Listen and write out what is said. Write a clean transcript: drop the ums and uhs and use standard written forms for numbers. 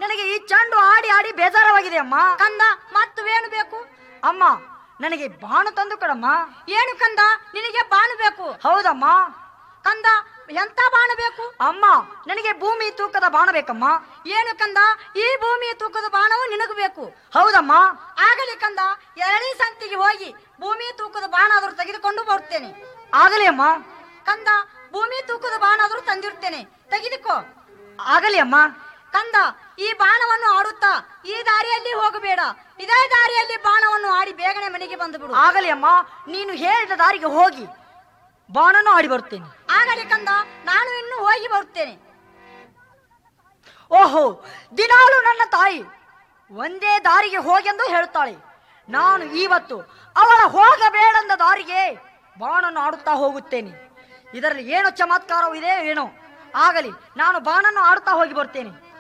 ನನಗೆ ಈ ಚೆಂಡು ಆಡಿ ಆಡಿ ಬೇಜಾರವಾಗಿದೆ ಅಮ್ಮ. ಕಂದ ಮತ್ತವೇನು ಬೇಕು? ಅಮ್ಮ ನನಗೆ ಬಾಣ ತಂದು ಕೊಡಮ್ಮ. ಏನು ಕಂದ ನಿನಗೆ ಬಾಣ ಬೇಕು? ಹೌದಮ್ಮ. ಕಂದ ಎಂತ ಬಾಣ ಬೇಕು? ಅಮ್ಮ ನನಗೆ ಭೂಮಿ ತೂಕದ ಬಾಣ ಬೇಕಮ್ಮ. ಏನು ಕಂದ ಈ ಭೂಮಿಯ ತೂಕದ ಬಾಣವು ನಿನಗೆ ಬೇಕು? ಹೌದಮ್ಮ. ಆಗಲಿ ಕಂದ, ಎರಡನೇ ಸಂತಿಗೆ ಹೋಗಿ ಭೂಮಿಯ ತೂಕದ ಬಾಣ ಆದರೂ ತೆಗೆದುಕೊಂಡು ಬರುತ್ತೇನೆ. ಆಗಲಿ ಅಮ್ಮ. ಕಂದ ಭೂಮಿ ತೂಕದ ಬಾಣ ಆದರೂ ತಂದಿರ್ತೇನೆ, ತೆಗೆದುಕೋ. ಆಗಲಿ ಅಮ್ಮ. ಕಂದ ಈ ಬಾಣವನ್ನು ಆಡುತ್ತಾ ಈ ದಾರಿಯಲ್ಲಿ ಹೋಗಬೇಡ, ಇದೇ ದಾರಿಯಲ್ಲಿ ಬಾಣವನ್ನು ಆಡಿ ಬೇಗನೆ ಮನೆಗೆ ಬಂದು ಬಿಡು. ಆಗಲಿ ಅಮ್ಮ, ನೀನು ಹೇಳಿದ ದಾರಿಗೆ ಹೋಗಿ ಬಾಣನು ಆಡಿ ಬರುತ್ತೇನೆ. ಆಗಲಿ ಕಂದ, ನಾನು ಇನ್ನು ಹೋಗಿ ಬರುತ್ತೇನೆ. ಓಹೋ, ದಿನಾಲು ನನ್ನ ತಾಯಿ ಒಂದೇ ದಾರಿಗೆ ಹೋಗೆಂದು ಹೇಳುತ್ತಾಳೆ. ನಾನು ಇವತ್ತು ಅವಳ ಹೋಗಬೇಡಂದ ದಾರಿಗೆ ಬಾಣನ್ನು ಆಡುತ್ತಾ ಹೋಗುತ್ತೇನೆ. ಇದರಲ್ಲಿ ಏನೋ ಚಮತ್ಕಾರವಿದೆ ಏನೋ. ಆಗಲಿ, ನಾನು ಬಾಣನ್ನು ಆಡುತ್ತಾ ಹೋಗಿ ಬರ್ತೇನೆ.